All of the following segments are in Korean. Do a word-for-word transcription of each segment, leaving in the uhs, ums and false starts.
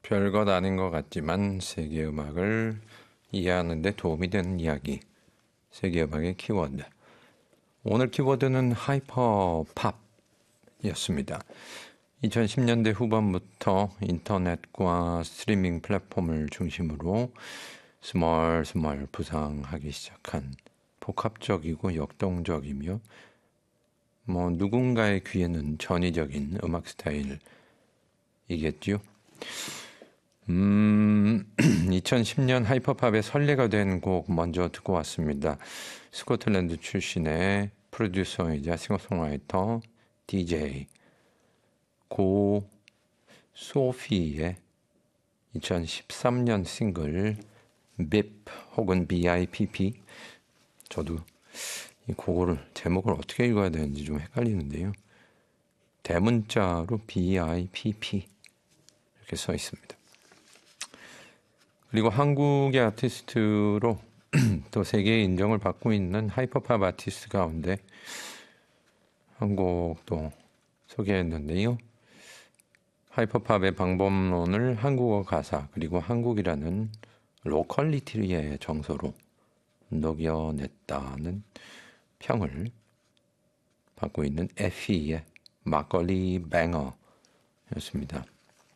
별것 아닌 것 같지만 세계 음악을 이해하는 데 도움이 되는 이야기. 세계 음악의 키워드. 오늘 키워드는 하이퍼 팝이었습니다. 이천십 년대 후반부터 인터넷과 스트리밍 플랫폼을 중심으로 스멀스멀 부상하기 시작한 복합적이고 역동적이며 뭐 누군가의 귀에는 전위적인 음악 스타일이겠죠. 음, 이천십 년 하이퍼팝의 선례가 된 곡 먼저 듣고 왔습니다. 스코틀랜드 출신의 프로듀서이자 싱어송라이터, 디제이 고 소피의 이천십삼 년 싱글 비피 혹은 비아이피피. 저도 이 곡을 제목을 어떻게 읽어야 되는지 좀 헷갈리는데요. 대문자로 비아이피피 이렇게 써 있습니다. 그리고 한국의 아티스트로 또 세계의 인정을 받고 있는 하이퍼팝 아티스트 가운데 한 곡도 소개했는데요. 하이퍼팝의 방법론을 한국어 가사 그리고 한국이라는 로컬리티의 정서로 녹여냈다는 평을 받고 있는 에피의 막걸리 뱅어였습니다.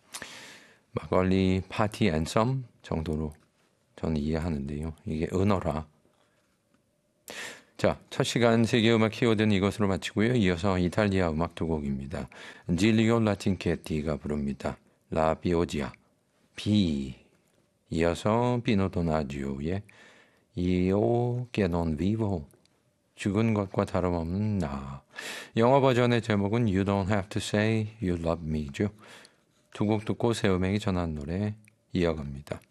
막걸리 파티 앤썸 정도로 저는 이해하는데요. 이게 은어라. 자, 첫 시간 세계음악 키워드는 이것으로 마치고요. 이어서 이탈리아 음악 두 곡입니다. 질리오 라틴케티가 부릅니다. 라 비오지아, 비. 이어서 비노 도나지오의 Io che non vivo, 죽은 것과 다름없는 나. 영어 버전의 제목은 You don't have to say you love me죠. 두 곡 듣고 새 음악이 전한 노래 이어갑니다.